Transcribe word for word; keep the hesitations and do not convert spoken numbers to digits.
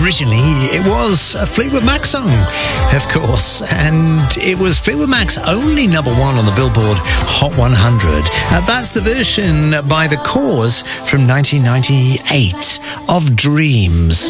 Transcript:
Originally, it was a Fleetwood Mac song, of course, and it was Fleetwood Mac's only number one on the Billboard Hot one hundred. Uh, that's the version by The Cause from nineteen ninety-eight of Dreams.